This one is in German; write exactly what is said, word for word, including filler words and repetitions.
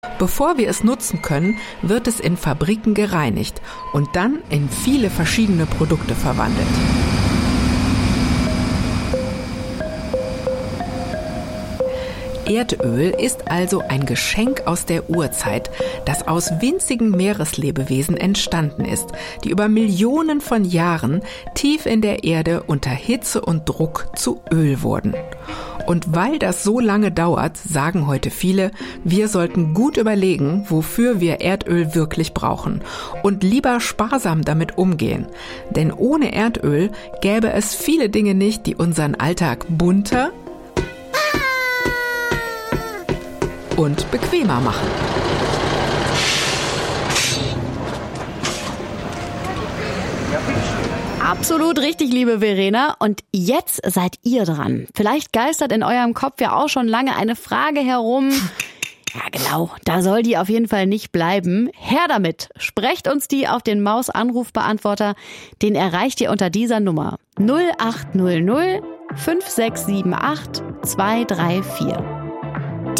Bevor wir es nutzen können, wird es in Fabriken gereinigt und dann in viele verschiedene Produkte verwandelt. Erdöl ist also ein Geschenk aus der Urzeit, das aus winzigen Meereslebewesen entstanden ist, die über Millionen von Jahren tief in der Erde unter Hitze und Druck zu Öl wurden. Und weil das so lange dauert, sagen heute viele, wir sollten gut überlegen, wofür wir Erdöl wirklich brauchen und lieber sparsam damit umgehen. Denn ohne Erdöl gäbe es viele Dinge nicht, die unseren Alltag bunter und bequemer machen. Absolut richtig, liebe Verena. Und jetzt seid ihr dran. Vielleicht geistert in eurem Kopf ja auch schon lange eine Frage herum. Ja, genau. Da soll die auf jeden Fall nicht bleiben. Her damit. Sprecht uns die auf den Maus-Anrufbeantworter. Den erreicht ihr unter dieser Nummer null acht null null fünf sechs sieben acht zwei drei vier.